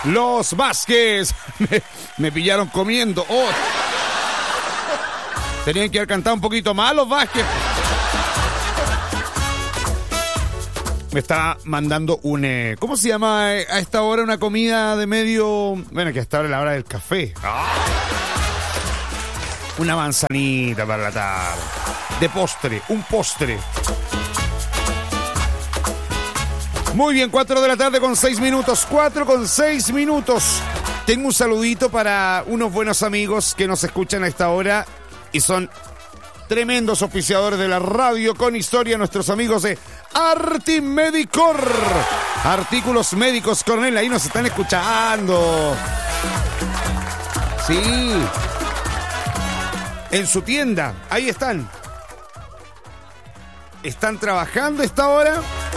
Los Vázquez. Me pillaron comiendo. Oh. Tenían que haber cantado un poquito más los Vázquez. Me está mandando un... ¿cómo se llama a esta hora una comida de medio... Bueno, que hasta ahora es la hora del café. Una manzanita para la tarde. De postre, un postre. Muy bien, 4 de la tarde con 6 minutos. 4 con 6 minutos. Tengo un saludito para unos buenos amigos que nos escuchan a esta hora y son tremendos auspiciadores de la radio con historia, nuestros amigos de Artimedicor. Artículos médicos, Cornel, ahí nos están escuchando. Sí. En su tienda, ahí están. ¿Están trabajando a esta hora?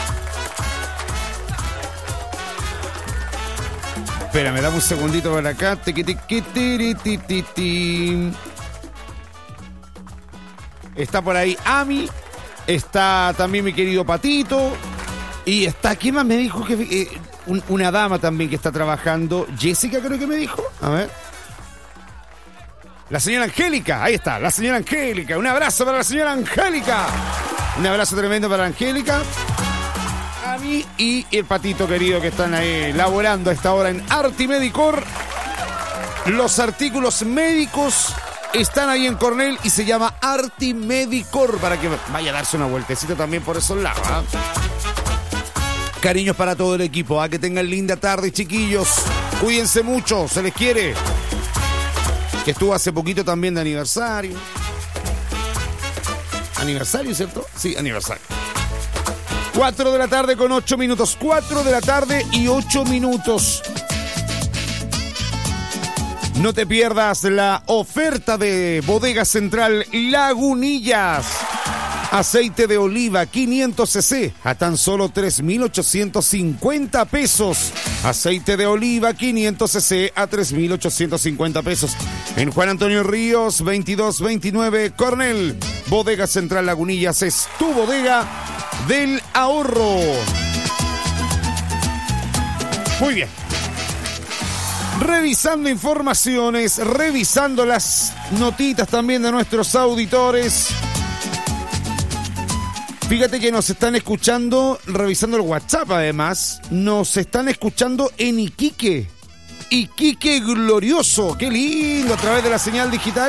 Espérame, dame un segundito para acá. Está por ahí Ami. Está también mi querido Patito. Y está, ¿quién más me dijo? Que una dama también que está trabajando. Jessica creo que me dijo. A ver. La señora Angélica. Ahí está, la señora Angélica. Un abrazo para la señora Angélica. Un abrazo tremendo para Angélica. A mí y el Patito querido que están ahí laborando a esta hora en Artimedicor. Los artículos médicos están ahí en Cornell y se llama Artimedicor para que vaya a darse una vueltecita también por esos lados. Cariños para todo el equipo, que tengan linda tarde, chiquillos. Cuídense mucho, se les quiere. Que estuvo hace poquito también de aniversario. ¿Aniversario, cierto? Sí, aniversario. 4 de la tarde con 8 minutos. 4 de la tarde y 8 minutos. No te pierdas la oferta de Bodega Central Lagunillas. Aceite de oliva 500 cc a tan solo 3,850 pesos. Aceite de oliva 500 cc a 3,850 pesos. En Juan Antonio Ríos 2229 Cornell. Bodega Central Lagunillas es tu bodega del ahorro. Muy bien. Revisando informaciones, revisando las notitas también de nuestros auditores. Fíjate que nos están escuchando, revisando el WhatsApp además, nos están escuchando en Iquique. Iquique glorioso, qué lindo, a través de la señal digital.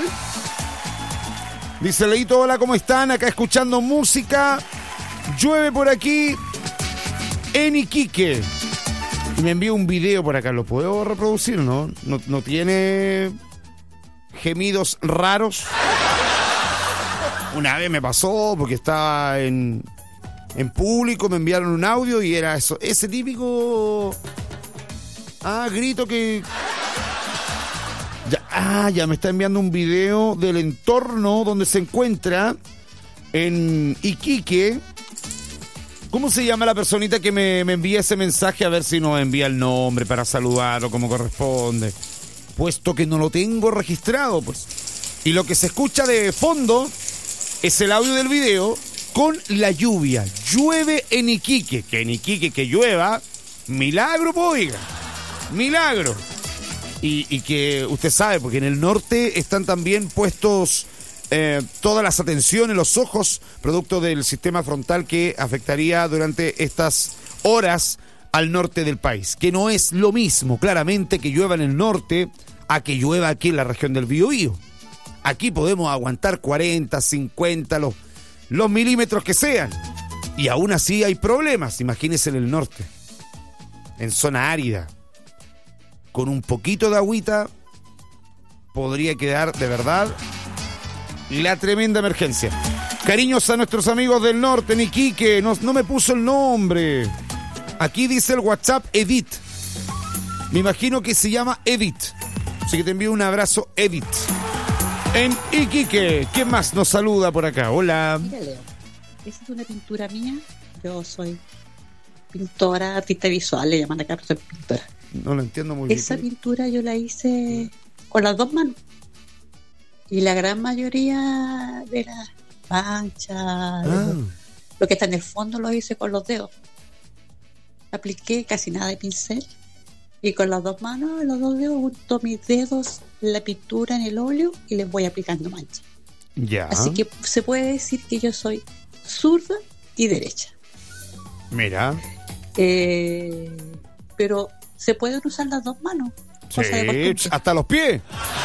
Dice Leito, hola, ¿cómo están? Acá escuchando música. Llueve por aquí en Iquique. Y me envió un video por acá, ¿lo puedo reproducir? ¿No tiene gemidos raros? Una vez me pasó porque estaba en público, me enviaron un audio y era eso, ese típico grito que ya me está enviando un video del entorno donde se encuentra en Iquique. ¿Cómo se llama la personita que me envía ese mensaje? A ver si nos envía el nombre para saludarlo como corresponde, puesto que no lo tengo registrado, pues. Y lo que se escucha de fondo es el audio del video con la lluvia. Llueve en Iquique. Que en Iquique que llueva, milagro, oiga. Milagro. Y que usted sabe, porque en el norte están también puestos todas las atenciones, los ojos, producto del sistema frontal que afectaría durante estas horas al norte del país. Que no es lo mismo, claramente, que llueva en el norte a que llueva aquí en la región del Biobío. Aquí podemos aguantar 40, 50, los milímetros que sean. Y aún así hay problemas. Imagínense en el norte. En zona árida. Con un poquito de agüita podría quedar, de verdad, la tremenda emergencia. Cariños a nuestros amigos del norte, en Iquique. No me puso el nombre. Aquí dice el WhatsApp Edith. Me imagino que se llama Edith. Así que te envío un abrazo, Edith. En Iquique, ¿quién más nos saluda por acá? Hola. Mira, Leo, esa es una pintura mía. Yo soy pintora, artista visual, le llaman acá, pero soy pintora. No lo entiendo muy bien. Esa pintura yo la hice con las dos manos. Y la gran mayoría de las manchas, lo que está en el fondo, lo hice con los dedos. Apliqué casi nada de pincel Y con las dos manos, los dos dedos, unto mis dedos en la pintura, en el óleo y les voy aplicando mancha. Ya. Así que se puede decir que yo soy zurda y derecha. Mira. Pero se pueden usar las dos manos. Sí, hasta los pies.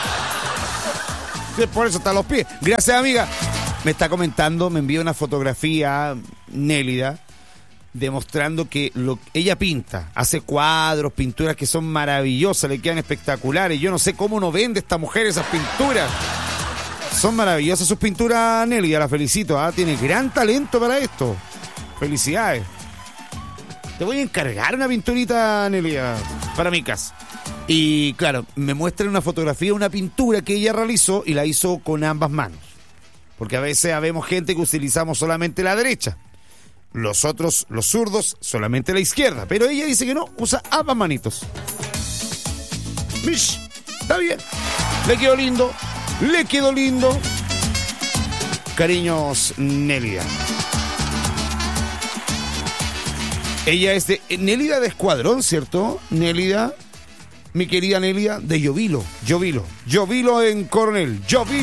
Sí, por eso hasta los pies. Gracias, amiga. Me está comentando, me envía una fotografía, Nélida, demostrando que ella pinta, hace cuadros, pinturas que son maravillosas, le quedan espectaculares. Yo no sé cómo no vende esta mujer esas pinturas. Son maravillosas sus pinturas, Nélida, la felicito. Tiene gran talento para esto. Felicidades. Te voy a encargar una pinturita, Nélida, para mi casa. Y claro, me muestra una fotografía, una pintura que ella realizó y la hizo con ambas manos. Porque a veces vemos gente que utilizamos solamente la derecha. Los otros, los zurdos, solamente la izquierda. Pero ella dice que no, usa ambas manitos. Mish, está bien. Le quedó lindo. Le quedó lindo. Cariños, Nélida. Ella es de Nélida de Escuadrón, ¿cierto? Nélida, mi querida Nélida, de Llovilo en Coronel.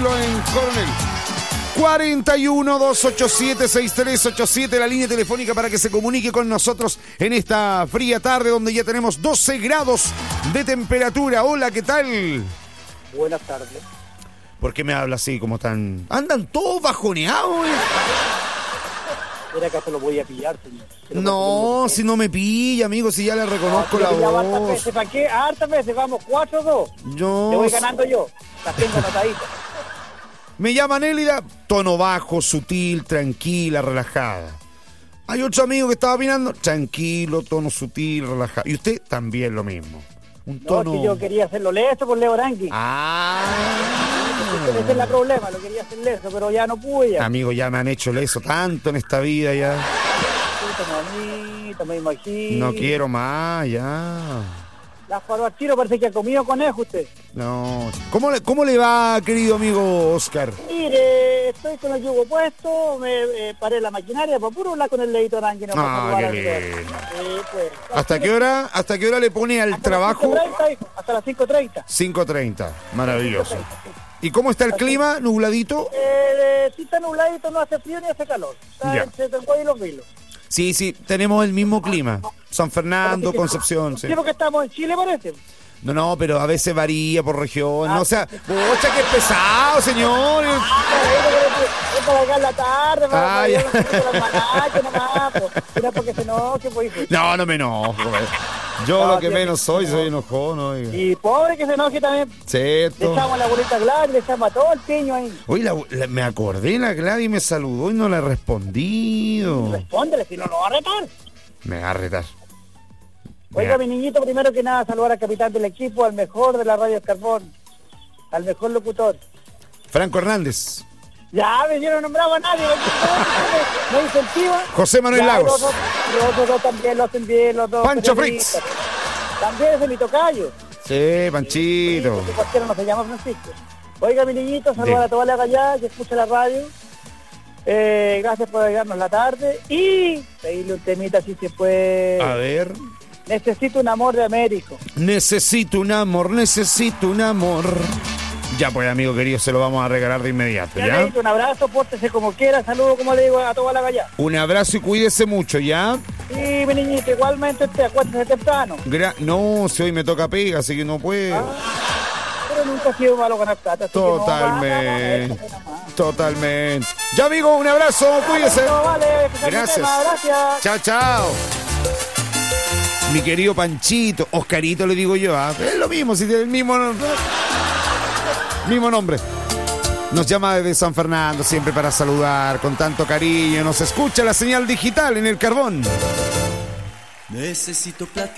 41-287-6387, la línea telefónica para que se comunique con nosotros en esta fría tarde donde ya tenemos 12 grados de temperatura. Hola, ¿qué tal? Buenas tardes. ¿Por qué me habla así como tan...? Andan todos bajoneados, Era que se lo voy a pillar, señor. No, si no me pilla, amigo, si ya le reconozco la voz. ¿Para qué? Hartas veces, vamos, 4-2. Yo... Le voy ganando yo. Las tengo anotaditas. Me llama Nélida, tono bajo, sutil, tranquila, relajada. Hay otro amigo que estaba opinando, tranquilo, tono sutil, relajado. Y usted también lo mismo. Un tono... No, que yo quería hacerlo leso por Leo Arangui. Ese es el problema, lo quería hacer leso, pero ya no pude ya. Amigo, ya me han hecho leso tanto en esta vida ya. Mamita, me imagino. No quiero más, ya. Las paros tiro, parece que ha comido conejo usted. No. ¿Cómo le va, querido amigo Oscar? Mire, estoy con el yugo puesto, me paré la maquinaria para puro hablar con el Leito Arangui. No qué lindo. Pues. ¿Hasta qué hora le pone al trabajo? Hasta las 5:30. 5:30, maravilloso. ¿Y cómo está el clima? ¿Nubladito? Sí está nubladito, no hace frío ni hace calor. Está entre el y los vilos. Sí, tenemos el mismo clima. San Fernando, Concepción. Sí, porque estamos en Chile, parece. No, pero a veces varía por región. O sea, ¡pocha, qué pesado, señor! Es para acá en la tarde, Mira, porque se enoje, pues. No me enojo. Yo lo que menos soy enojón, oiga. Y pobre que se enoje también. Cierto. Le echamos a la bolita Gladys, le echamos a todo el piño ahí. Oye, me acordé, la Gladys me saludó y no le he respondido. Respóndele, si no lo va a retar. Me va a retar. Oiga, mi niñito, primero que nada, saludar al capitán del equipo, al mejor de la Radio Escarbón, al mejor locutor. Franco Hernández. Ya, yo no nombraba a nadie. ¿Me incentiva? José Manuel Lagos. Los dos también lo hacen bien, los dos. Pancho Fritz. También es el tocayo. Sí, Panchito. Sí, cualquiera no se llama Francisco. Oiga, mi niñito, saludar a toda la gallada que escucha la radio. Gracias por ayudarnos la tarde. Y pedirle un temita si se puede. A ver. Necesito un amor de Américo. Necesito un amor. Ya pues, amigo querido, se lo vamos a regalar de inmediato, ¿ya? Un abrazo, pórtese como quiera, saludo, como le digo, a toda la gallada. Un abrazo y cuídese mucho, ¿ya? Sí, mi niñito, igualmente usted, acuérdese temprano. No, si hoy me toca pega, así que no puedo. Pero nunca ha sido malo ganar plata. Totalmente. Ya, amigo, un abrazo, cuídese. Vale, gracias. Gracias. Chao. Mi querido Panchito, Oscarito le digo yo, es lo mismo, si tiene el mismo nombre. Nos llama desde San Fernando siempre para saludar con tanto cariño. Nos escucha la señal digital en el Carbón. Necesito platicar.